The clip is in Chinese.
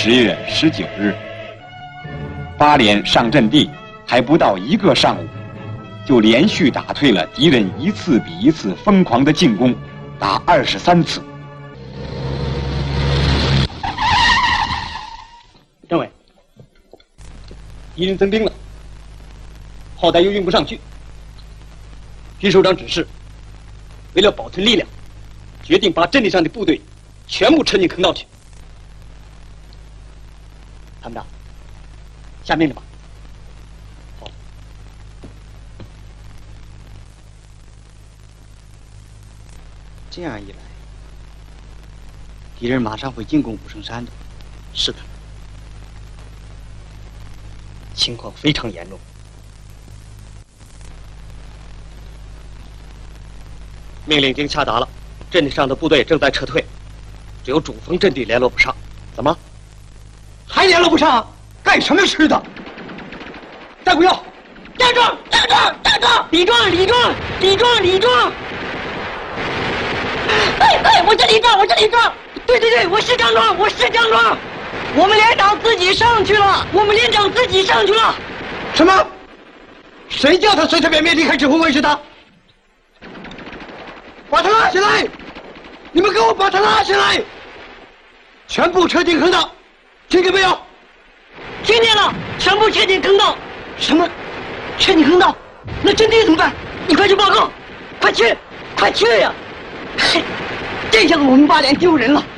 10月19日，8连上阵地还不到1个上午，就连续打退了敌人一次比一次疯狂的进攻，达23次。 政委，敌人增兵了，炮弹又运不上去。徐首长指示，为了保存力量，决定把阵地上的部队全部撤进坑道去。参谋长，下命令吧。好。这样一来，敌人马上会进攻武胜山的。是的，情况非常严重。命令已经下达了，阵地上的部队正在撤退，只有主峰阵地联络不上。怎么？还联络不上？干什么吃的？再不要！站住！站住！站住！李壮！李壮！李壮！李壮！哎，我是李壮！我是李壮！对对对，我是张壮！我是张壮！我们连长自己上去了！我们连长自己上去了！什么？谁叫他随随便便离开指挥位置的？把他拉下来！你们给我把他拉下来！全部撤进坑道，听见没有？听见了，全部撤进坑道。什么？撤进坑道？那阵地怎么办？你快去报告！快去！快去呀！嘿，这下子我们8连丢人了。